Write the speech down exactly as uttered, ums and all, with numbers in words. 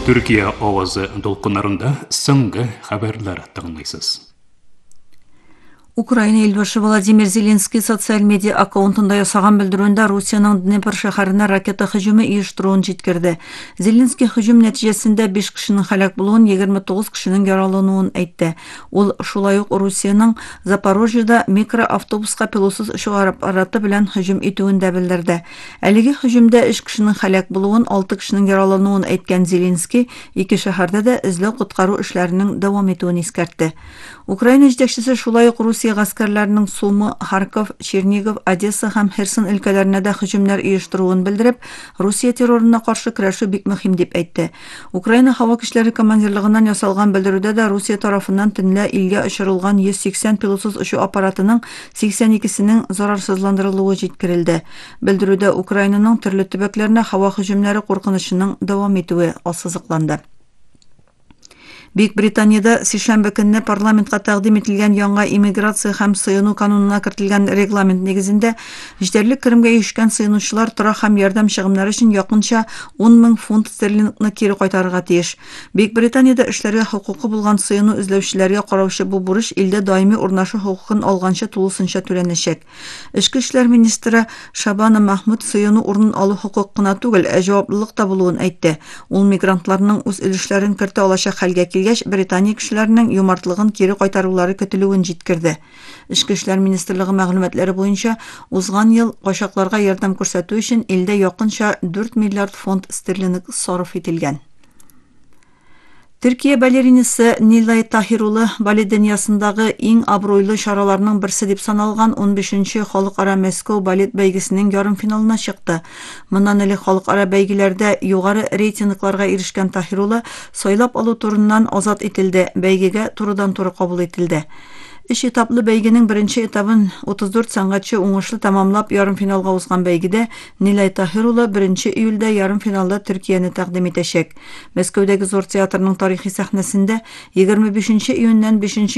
Türkiye ovazı dolkunlarında соңғы хабарлар тыңлайсыз. Украина елбашы Владимир Зеленский социаль медиа аккаунтында ясаган белдерүендә Русияның Днепр шәһәренә ракета һөҗүме оештыруын җиткерде. Зеленский һөҗүм нәтиҗәсендә биш кешенең һәлак булуын, егерме тугыз кешенең яралануын әйтте. Ул шулай ук Русияның Запорожьеда микроавтобуска пилотсыз очу аппараты белән һөҗүм итүен дә белдерде. Әлеге һөҗүмдә өч кешенең һәлак булуын, алты кешенең яралануын әйткән Зеленский ике шәһәрдә дә эзләү коткару эшләренең дәвам итүен искәртте. Украина җитәкчесе шулай ук Русия гаскәрләренең Сумы, Харьков, Чернигов, Одесса һәм Херсон өлкәләренә дә һөҗүмнәр оештыруын белдереп, Русия террорына каршы көрәшү бик мөһим дип әйтте. Украина һава көчләре командирлыгыннан ясалган белдерүдә дә Русия тарафыннан төнлә илгә очырылган йөз сиксән пилотсыз очу аппаратының сиксән икесенең зарарсызландырылуы җиткерелде. Белдерүдә Украинаның төрле төбәкләренә һава һөҗүмнәре куркынычының дәвам итүе ассызыкланды. Бик Британияда сишәмбе көнне парламентка тәкъдим ителгән яңа иммиграция һәм сыйыну канунына кертелгән регламент нигезендә җитәрлек керемгә ишкән сыйынучылар тора һәм ярдәм чыгымнары өчен якынча он мең фунт стерлингны кире кайтарырга тиеш. Бик Британияда эшләргә хокукы булган сыйыну эзләүчеләргә караучы бу бурыч илдә даими урнашу хокукын алганча тулысынча түләнәчәк. Эчке эшләр министры Шабана Махмуд сыйыну урынын алу хокук кына түгел, ә җаваплылык та булуын әйтте. Ул мигрантларның үз өлешләрен кертә алачак хәлгә килгәч, Британия кешеләренең юмартлыгын кире кайтарулары көтелүен җиткерде. Эчке эшләр министрлыгы мәгълүматлары буенча, узган ел качакларга ярдәм күрсәтү өчен илдә якынча дүрт миллиард фунт стерлинг сарыф ителгән. Төркия балеринасы Нилай Тахир улы балет дөньясындагы иң абруйлы чараларның берсе дип саналган он бишенче халыкара Мәскәү балет бәйгесенең ярымфиналына чыкты. Моннан элек халыкара бәйгеләрдә югары рейтингларга ирешкән Тахир улы сайлап алу турыннан азат ителде, бәйгегә турыдан-туры кабул ителде. Өч этаплы бәйгенең беренче этабын утыз дүрт сәнгатьче уңышлы тамамлап ярымфиналга узган бәйгедә Нилай Тахир улы беренче июльдә ярымфиналда Төркияне тәкъдим итәчәк. Мәскәүдәге Зур театрның тарихи сәхнәсендә егерме бишенче июньнән бишенче